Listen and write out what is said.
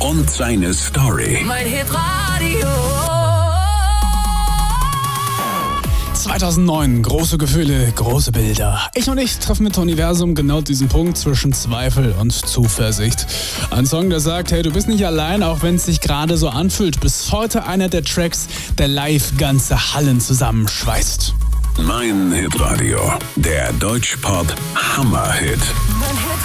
und seine Story. Mein Hitradio. 2009, große Gefühle, große Bilder. Ich treffen mit Universum genau diesen Punkt zwischen Zweifel und Zuversicht. Ein Song, der sagt, hey, du bist nicht allein, auch wenn es sich gerade so anfühlt. Bis heute einer der Tracks, der live ganze Hallen zusammenschweißt. Mein Hitradio, der Deutschpop Hammerhit.